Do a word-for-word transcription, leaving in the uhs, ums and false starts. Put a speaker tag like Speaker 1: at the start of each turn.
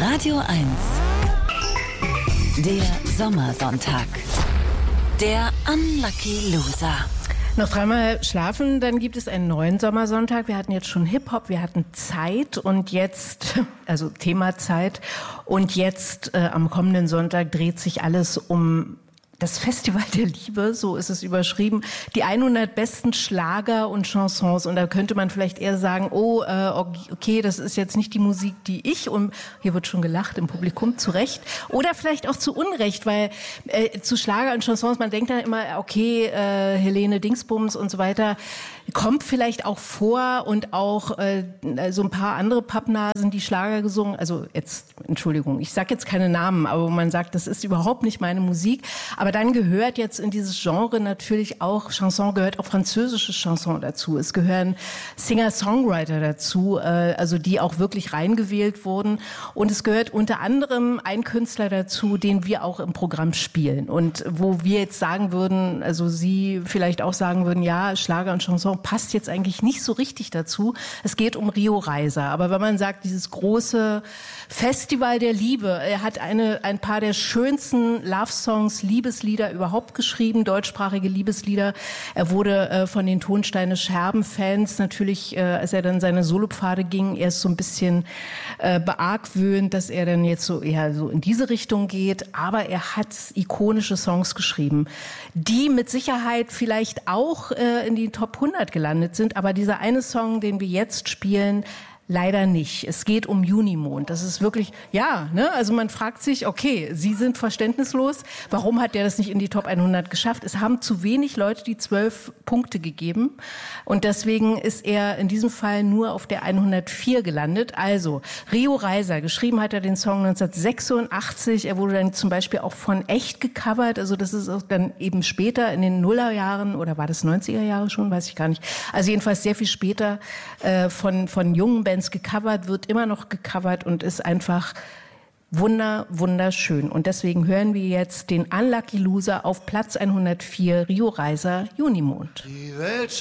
Speaker 1: Radio eins. Der Sommersonntag. Der Unlucky Loser.
Speaker 2: Noch dreimal schlafen, dann gibt es einen neuen Sommersonntag. Wir hatten jetzt schon Hip-Hop, wir hatten Zeit und jetzt, also Thema Zeit. Und jetzt äh, am kommenden Sonntag dreht sich alles um das Festival der Liebe, so ist es überschrieben. Die hundert besten Schlager und Chansons. Und da könnte man vielleicht eher sagen, oh, äh, okay, das ist jetzt nicht die Musik, die ich, und hier wird schon gelacht im Publikum, zu Recht. Oder vielleicht auch zu Unrecht, weil äh, zu Schlager und Chansons, man denkt dann immer, okay, äh, Helene Dingsbums und so weiter, kommt vielleicht auch vor, und auch äh, so ein paar andere Pappnasen, die Schlager gesungen, also jetzt, Entschuldigung, ich sag jetzt keine Namen, aber wo man sagt, das ist überhaupt nicht meine Musik. Aber dann gehört jetzt in dieses Genre natürlich auch, Chanson gehört auch französische Chanson dazu. Es gehören Singer-Songwriter dazu, äh, also die auch wirklich reingewählt wurden. Und es gehört unter anderem ein Künstler dazu, den wir auch im Programm spielen. Und wo wir jetzt sagen würden, also Sie vielleicht auch sagen würden, ja, Schlager und Chanson passt jetzt eigentlich nicht so richtig dazu. Es geht um Rio Reiser. Aber wenn man sagt, dieses große Festival der Liebe, er hat eine, ein paar der schönsten Love-Songs, Liebeslieder überhaupt geschrieben, deutschsprachige Liebeslieder. Er wurde äh, von den Tonsteine Scherben-Fans natürlich, äh, als er dann seine Solopfade ging, erst so ein bisschen äh, beargwöhnt, dass er dann jetzt so eher so in diese Richtung geht. Aber er hat ikonische Songs geschrieben, die mit Sicherheit vielleicht auch äh, in die Top hundert gelandet sind. Aber dieser eine Song, den wir jetzt spielen, leider nicht. Es geht um Junimond. Das ist wirklich, ja, ne? Also man fragt sich, okay, Sie sind verständnislos. Warum hat der das nicht in die Top hundert geschafft? Es haben zu wenig Leute die zwölf Punkte gegeben. Und deswegen ist er in diesem Fall nur auf der hundertvier gelandet. Also, Rio Reiser, geschrieben hat er den Song neunzehnhundertsechsundachtzig. Er wurde dann zum Beispiel auch von Echt gecovert. Also das ist auch dann eben später in den Nullerjahren, oder war das neunziger Jahre schon? Weiß ich gar nicht. Also jedenfalls sehr viel später äh, von, von jungen Bands gecovert, wird immer noch gecovert und ist einfach wunder, wunderschön. Und deswegen hören wir jetzt den Unlucky Loser auf Platz hundertvier, Rio Reiser, Junimond.
Speaker 3: Die Welt